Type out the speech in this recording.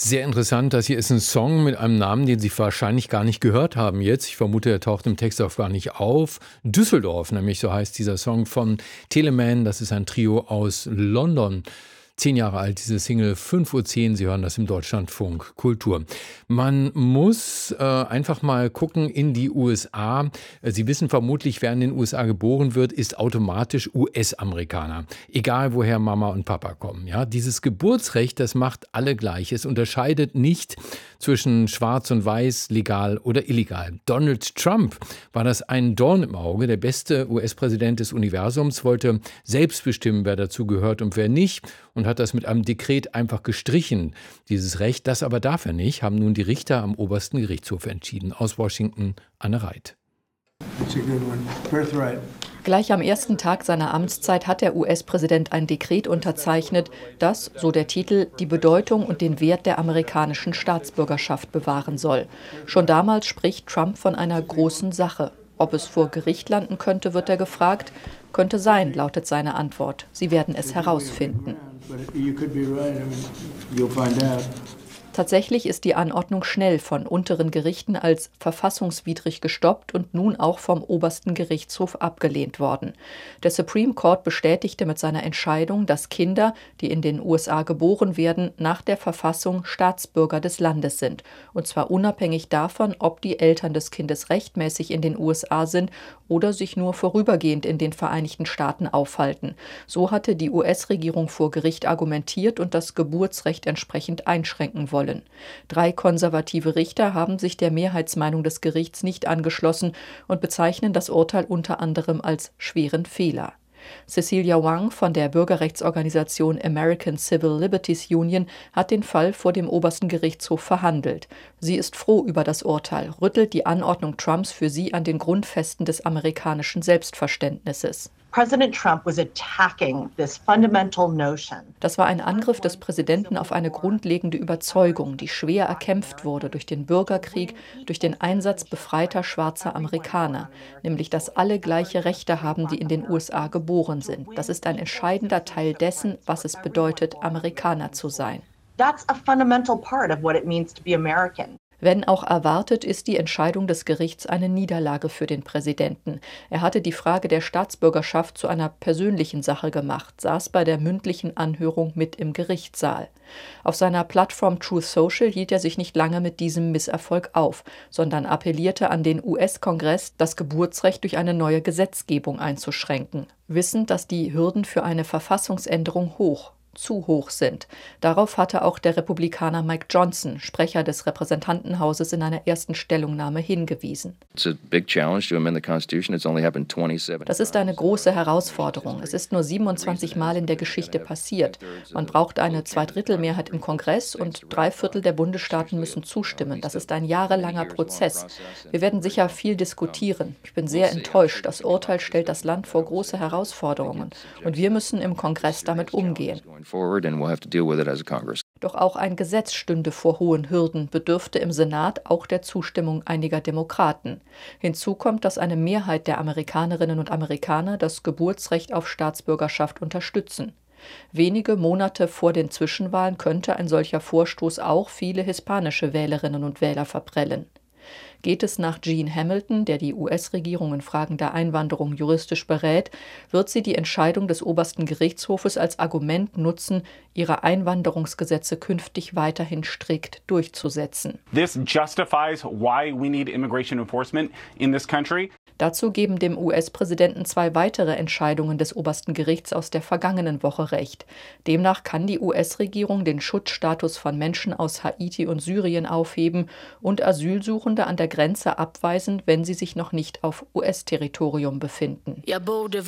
Sehr interessant, das hier ist ein Song mit einem Namen, den Sie wahrscheinlich gar nicht gehört haben jetzt. Ich vermute, er taucht im Text auch gar nicht auf. Düsseldorf, nämlich so heißt dieser Song von Teleman. Das ist ein Trio aus London. 10 Jahre alt, diese Single, 5:10 Uhr. Sie hören das im Deutschlandfunk Kultur. Man muss einfach mal gucken in die USA. Sie wissen vermutlich, wer in den USA geboren wird, ist automatisch US-Amerikaner. Egal, woher Mama und Papa kommen. Ja? Dieses Geburtsrecht, das macht alle gleich. Es unterscheidet nicht zwischen Schwarz und Weiß, legal oder illegal. Donald Trump war das ein Dorn im Auge. Der beste US-Präsident des Universums wollte selbst bestimmen, wer dazu gehört und wer nicht. Und hat das mit einem Dekret einfach gestrichen, dieses Recht. Das aber darf er nicht, haben nun die Richter am obersten Gerichtshof entschieden. Aus Washington, Anne Reit. Gleich am ersten Tag seiner Amtszeit hat der US-Präsident ein Dekret unterzeichnet, das, so der Titel, die Bedeutung und den Wert der amerikanischen Staatsbürgerschaft bewahren soll. Schon damals spricht Trump von einer großen Sache. Ob es vor Gericht landen könnte, wird er gefragt. Könnte sein, lautet seine Antwort. Sie werden es herausfinden. Tatsächlich ist die Anordnung schnell von unteren Gerichten als verfassungswidrig gestoppt und nun auch vom obersten Gerichtshof abgelehnt worden. Der Supreme Court bestätigte mit seiner Entscheidung, dass Kinder, die in den USA geboren werden, nach der Verfassung Staatsbürger des Landes sind. Und zwar unabhängig davon, ob die Eltern des Kindes rechtmäßig in den USA sind oder sich nur vorübergehend in den Vereinigten Staaten aufhalten. So hatte die US-Regierung vor Gericht argumentiert und das Geburtsrecht entsprechend einschränken wollen. 3 konservative Richter haben sich der Mehrheitsmeinung des Gerichts nicht angeschlossen und bezeichnen das Urteil unter anderem als schweren Fehler. Cecilia Wang von der Bürgerrechtsorganisation American Civil Liberties Union hat den Fall vor dem obersten Gerichtshof verhandelt. Sie ist froh über das Urteil, rüttelt die Anordnung Trumps für sie an den Grundfesten des amerikanischen Selbstverständnisses. President Trump was attacking this fundamental notion. Das war ein Angriff des Präsidenten auf eine grundlegende Überzeugung, die schwer erkämpft wurde durch den Bürgerkrieg, durch den Einsatz befreiter schwarzer Amerikaner, nämlich dass alle gleiche Rechte haben, die in den USA geboren sind. Das ist ein entscheidender Teil dessen, was es bedeutet, Amerikaner zu sein. That's a fundamental part of what it means to be American. Wenn auch erwartet, ist die Entscheidung des Gerichts eine Niederlage für den Präsidenten. Er hatte die Frage der Staatsbürgerschaft zu einer persönlichen Sache gemacht, saß bei der mündlichen Anhörung mit im Gerichtssaal. Auf seiner Plattform Truth Social hielt er sich nicht lange mit diesem Misserfolg auf, sondern appellierte an den US-Kongress, das Geburtsrecht durch eine neue Gesetzgebung einzuschränken, wissend, dass die Hürden für eine Verfassungsänderung zu hoch sind. Darauf hatte auch der Republikaner Mike Johnson, Sprecher des Repräsentantenhauses, in einer ersten Stellungnahme hingewiesen. Das ist eine große Herausforderung. Es ist nur 27 Mal in der Geschichte passiert. Man braucht eine Zweidrittelmehrheit im Kongress und 3/4 der Bundesstaaten müssen zustimmen. Das ist ein jahrelanger Prozess. Wir werden sicher viel diskutieren. Ich bin sehr enttäuscht. Das Urteil stellt das Land vor große Herausforderungen. Und wir müssen im Kongress damit umgehen. Doch auch ein Gesetz stünde vor hohen Hürden, bedürfte im Senat auch der Zustimmung einiger Demokraten. Hinzu kommt, dass eine Mehrheit der Amerikanerinnen und Amerikaner das Geburtsrecht auf Staatsbürgerschaft unterstützen. Wenige Monate vor den Zwischenwahlen könnte ein solcher Vorstoß auch viele hispanische Wählerinnen und Wähler verprellen. Geht es nach Gene Hamilton, der die US-Regierung in Fragen der Einwanderung juristisch berät, wird sie die Entscheidung des obersten Gerichtshofes als Argument nutzen, ihre Einwanderungsgesetze künftig weiterhin strikt durchzusetzen. This justifies why we need immigration enforcement in this country. Dazu geben dem US-Präsidenten 2 weitere Entscheidungen des obersten Gerichts aus der vergangenen Woche recht. Demnach kann die US-Regierung den Schutzstatus von Menschen aus Haiti und Syrien aufheben und Asylsuchende an der Grenze abweisen, wenn sie sich noch nicht auf US-Territorium befinden.